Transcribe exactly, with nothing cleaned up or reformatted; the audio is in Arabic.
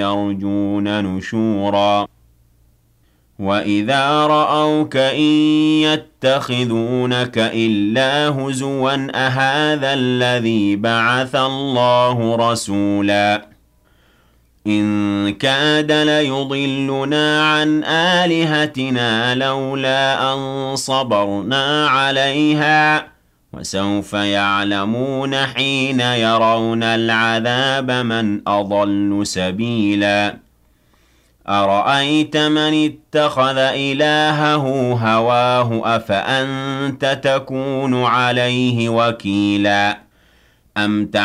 يرجون نشورا وإذا رأوك إن يتخذونك إلا هزوا أهذا الذي بعث الله رسولا إن كاد ليضلنا عن آلهتنا لولا أن صبرنا عليها وسوف يعلمون حين يرون العذاب من أضل سبيلا أرأيت من اتخذ إلهه هواه أفأنت تكون عليه وكيلا أم